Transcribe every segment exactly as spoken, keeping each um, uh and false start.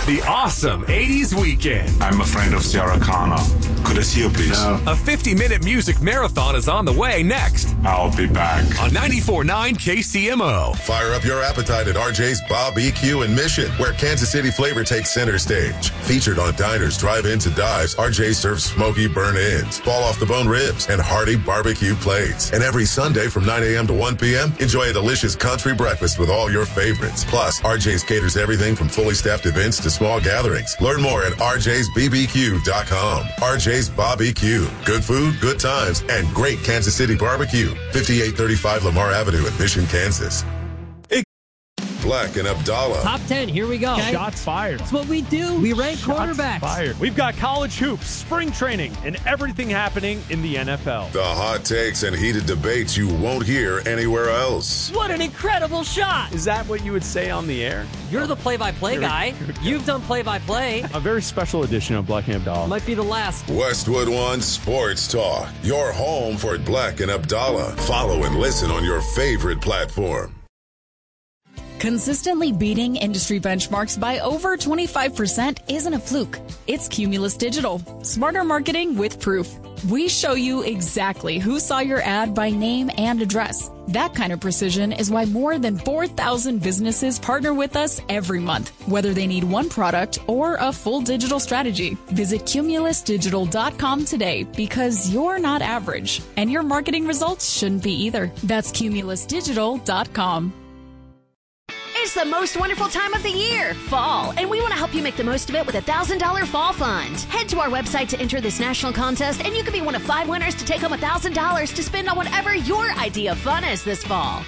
The awesome eighties weekend. I'm a friend of Sarah Connor. Could I see you, please? No. A fifty-minute music marathon is on the way next. I'll be back. On ninety-four point nine K C M O. Fire up your appetite at R J's B B Q in Mission, where Kansas City flavor takes center stage. Featured on diners, drive-ins, and dives, R J serves smoky burn-ins, fall-off-the-bone ribs, and hearty barbecue plates. And every Sunday from nine a.m. to one p.m., enjoy a delicious country breakfast with all your favorites. Plus, R J's caters everything from fully staffed events to small gatherings. Learn more at R J's B B Q dot com. R J's B B Q. Good food, good times, and great Kansas City barbecue. fifty-eight thirty-five Lamar Avenue in Mission, Kansas. Black and Abdallah. Top ten, here we go. Okay. Shots fired. That's what we do. We rank Shots quarterbacks. Fired. We've got college hoops, spring training, and everything happening in the N F L. The hot takes and heated debates you won't hear anywhere else. What an incredible shot. Is that what you would say on the air? You're the play-by-play Here, guy. here You've done play-by-play. A very special edition of Black and Abdallah. Might be the last. Westwood One Sports Talk. Your home for Black and Abdallah. Follow and listen on your favorite platform. Consistently beating industry benchmarks by over twenty-five percent isn't a fluke. It's Cumulus Digital. Smarter marketing with proof. We show you exactly who saw your ad by name and address. That kind of precision is why more than four thousand businesses partner with us every month, whether they need one product or a full digital strategy. Visit Cumulus Digital dot com today, because you're not average, and your marketing results shouldn't be either. That's Cumulus Digital dot com. It's the most wonderful time of the year, fall, and we want to help you make the most of it with a one thousand dollars Fall Fund. Head to our website to enter this national contest, and you can be one of five winners to take home one thousand dollars to spend on whatever your idea of fun is this fall.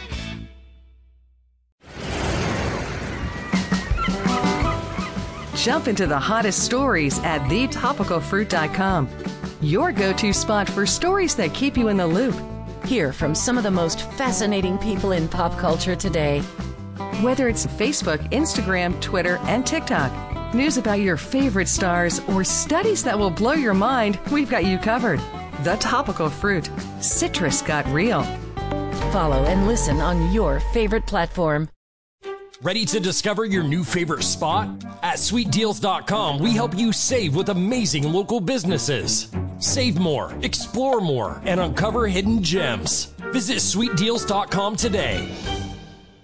Jump into the hottest stories at the topical fruit dot com. Your go-to spot for stories that keep you in the loop. Hear from some of the most fascinating people in pop culture today. Whether it's Facebook, Instagram, Twitter, and TikTok, news about your favorite stars, or studies that will blow your mind, we've got you covered. The Topical Fruit. Citrus got real. Follow and listen on your favorite platform. Ready to discover your new favorite spot? At sweet deals dot com, we help you save with amazing local businesses. Save more, explore more, and uncover hidden gems. Visit sweet deals dot com today.